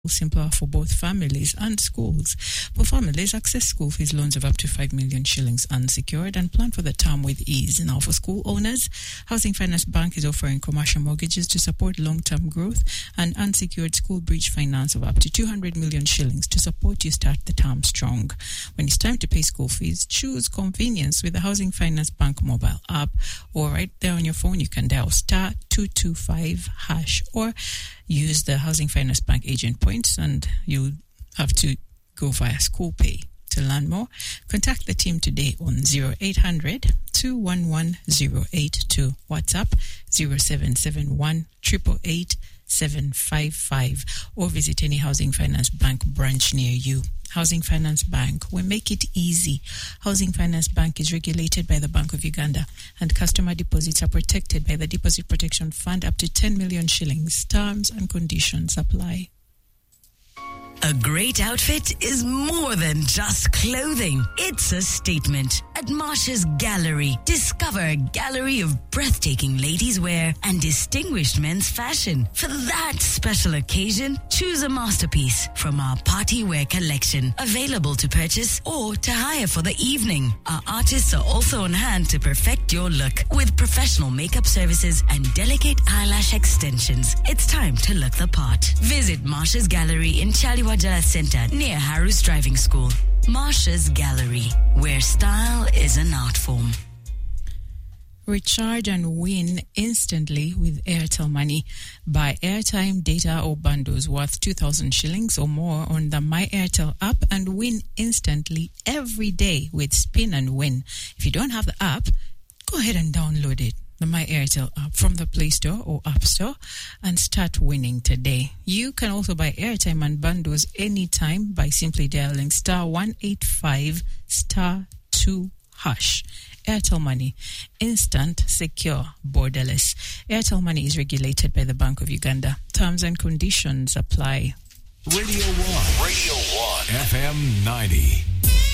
simpler for both families and schools. For families, access school fees loans of up to 5 million shillings unsecured and plan for the term with ease. Now, for school owners, Housing Finance Bank is offering commercial mortgages to support long-term growth and unsecured school bridge finance of up to 200 million shillings to support you start the term strong. When it's time to pay school fees, choose convenience with the Housing Finance Bank mobile app, or right there on your phone, you can dial star 225 hash or use the Housing Finance Bank agent points, and you have to go via School Pay. To learn more, contact the team today on 0800 211 082, WhatsApp 0771 888 755, or visit any Housing Finance Bank branch near you. Housing Finance Bank, we make it easy. Housing Finance Bank is regulated by the Bank of Uganda, and customer deposits are protected by the Deposit Protection Fund up to 10 million shillings. Terms and conditions apply. A great outfit is more than just clothing. It's a statement. At Marsha's Gallery, discover a gallery of breathtaking ladies' wear and distinguished men's fashion. For that special occasion, choose a masterpiece from our party wear collection, available to purchase or to hire for the evening. Our artists are also on hand to perfect your look with professional makeup services and delicate eyelash extensions. It's time to look the part. Visit Marsha's Gallery in Chaliwajala Center near Harus Driving School. Marsha's Gallery, where style is an art form. Recharge and win instantly with Airtel Money. Buy airtime, data or bundles worth 2,000 shillings or more on the My Airtel app and win instantly every day with Spin and Win. If you don't have the app, go ahead and download it, the My Airtel app, from the Play Store or App Store, and start winning today. You can also buy airtime and bundles anytime by simply dialing star 185 star 2 hash. Airtel Money, instant, secure, borderless. Airtel Money is regulated by the Bank of Uganda. Terms and conditions apply. Radio 1, FM 90.